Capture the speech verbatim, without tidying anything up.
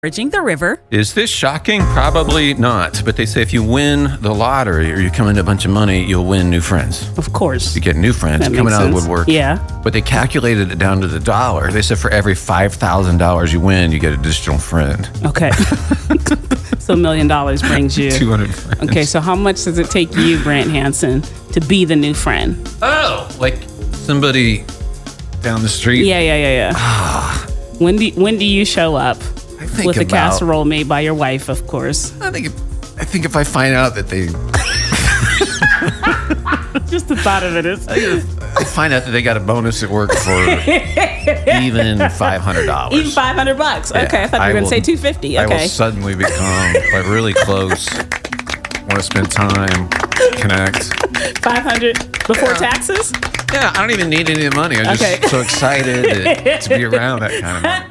Bridging the river. Is this shocking? Probably not. But they say if you win the lottery or you come into a bunch of money, you'll win new friends. Of course. You get new friends That coming makes out of the sense. woodwork. Yeah. But they calculated it down to the dollar. They said for every five thousand dollars you win, you get an additional friend. Okay. So a million dollars brings you. two hundred friends. Okay, so how much does it take you, Brant Hansen, to be the new friend? Oh, like somebody down the street? Yeah, yeah, yeah, yeah. when do when do you show up? I think With a about, casserole made by your wife, of course. I think, if, I think if I find out that they... Just the thought of it is... I find out that they got a bonus at work for even five hundred dollars. Even five hundred bucks. Yeah, Okay, I thought you I were going will- to say two fifty. I will Okay. suddenly become like really close. Want to spend time, connect. five hundred before Yeah. taxes? Yeah, I don't even need any of the money. I'm just Okay. so excited to, to be around that kind of money.